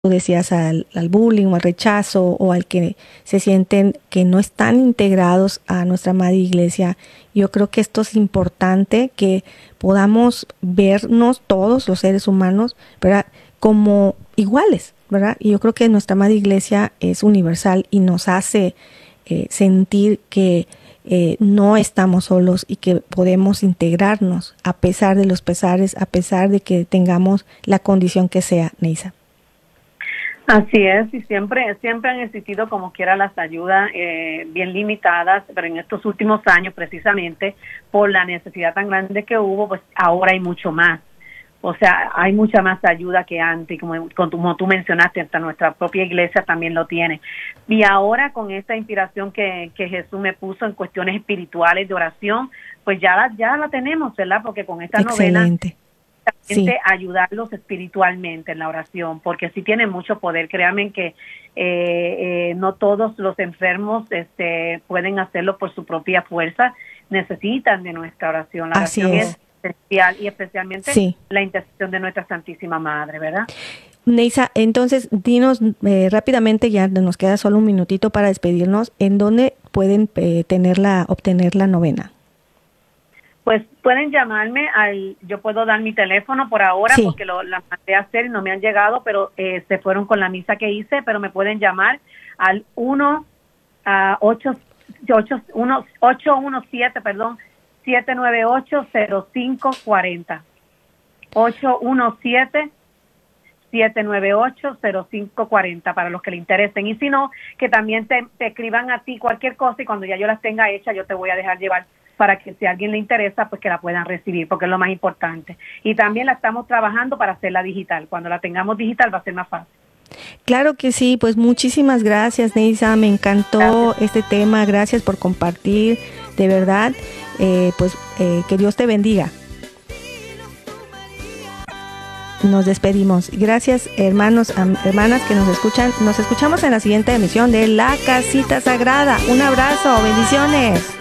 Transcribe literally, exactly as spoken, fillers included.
tú decías, al, al bullying o al rechazo o al que se sienten que no están integrados a nuestra madre iglesia. Yo creo que esto es importante, que podamos vernos todos los seres humanos, ¿verdad?, como iguales, ¿verdad? Y yo creo que nuestra madre iglesia es universal y nos hace eh, sentir que eh, no estamos solos y que podemos integrarnos a pesar de los pesares, a pesar de que tengamos la condición que sea, Neisa. Así es, y siempre siempre han existido como quiera las ayudas eh, bien limitadas, pero en estos últimos años, precisamente por la necesidad tan grande que hubo, pues ahora hay mucho más. O sea, hay mucha más ayuda que antes, como, como tú mencionaste, hasta nuestra propia iglesia también lo tiene. Y ahora con esta inspiración que, que Jesús me puso en cuestiones espirituales de oración, pues ya la, ya la tenemos, ¿verdad? Porque con esta Excelente. novena Sí. ayudarlos espiritualmente en la oración, porque sí tiene mucho poder. Créanme que eh, eh, no todos los enfermos este, pueden hacerlo por su propia fuerza, necesitan de nuestra oración. La Así oración es. es esencial y especialmente Sí. la intercesión de nuestra Santísima Madre, ¿verdad? Neisa, entonces dinos eh, rápidamente, ya nos queda solo un minutito para despedirnos, ¿en dónde pueden eh, tenerla, obtener la novena? Pues pueden llamarme al, yo puedo dar mi teléfono por ahora, Sí. porque lo la mandé a hacer y no me han llegado, pero eh, se fueron con la misa que hice, pero me pueden llamar al uno a ocho uno siete, perdón, siete nueve ocho cero cinco cuatro cero. ocho uno siete siete nueve ocho cero cinco cuatro cero para los que le interesen, y si no, que también te, te escriban a ti cualquier cosa y cuando ya yo las tenga hechas yo te voy a dejar llevar para que si a alguien le interesa, pues que la puedan recibir, porque es lo más importante. Y también la estamos trabajando para hacerla digital. Cuando la tengamos digital va a ser más fácil. Claro que sí, pues muchísimas gracias, Neisa, me encantó gracias. Este tema, gracias por compartir, de verdad, eh, pues eh, que Dios te bendiga. Nos despedimos. Gracias, hermanos, hermanas que nos escuchan. Nos escuchamos en la siguiente emisión de La Casita Sagrada. Un abrazo, bendiciones.